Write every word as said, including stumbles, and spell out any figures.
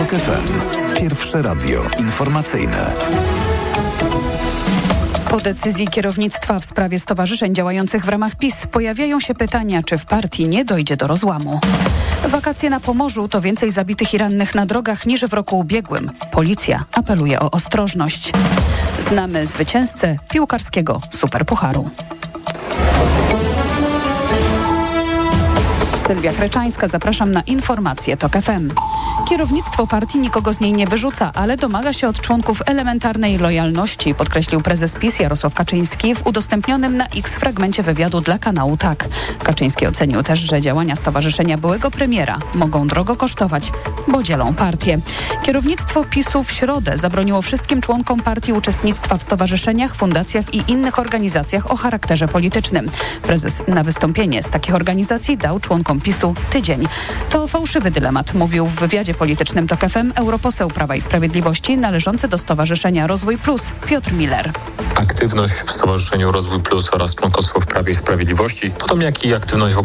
TOK F M. Pierwsze radio informacyjne. Po decyzji kierownictwa w sprawie stowarzyszeń działających w ramach PiS pojawiają się pytania, czy w partii nie dojdzie do rozłamu. Wakacje na Pomorzu to więcej zabitych i rannych na drogach niż w roku ubiegłym. Policja apeluje o ostrożność. Znamy zwycięzcę piłkarskiego Superpucharu. Sylwia Chreczańska, zapraszam na informacje TOK F M. Kierownictwo partii nikogo z niej nie wyrzuca, ale domaga się od członków elementarnej lojalności, podkreślił prezes PiS Jarosław Kaczyński w udostępnionym na X fragmencie wywiadu dla kanału Tak. Kaczyński ocenił też, że działania stowarzyszenia byłego premiera mogą drogo kosztować, bo dzielą partię. Kierownictwo PiSu w środę zabroniło wszystkim członkom partii uczestnictwa w stowarzyszeniach, fundacjach i innych organizacjach o charakterze politycznym. Prezes na wystąpienie z takich organizacji dał członkom PiSu tydzień. To fałszywy dylemat, mówił w wywiadzie politycznym TOK F M europoseł Prawa i Sprawiedliwości należący do Stowarzyszenia Rozwój Plus Piotr Miller. Aktywność w Stowarzyszeniu Rozwój Plus oraz członkostwo w Prawie i Sprawiedliwości, podobnie jak i aktywność w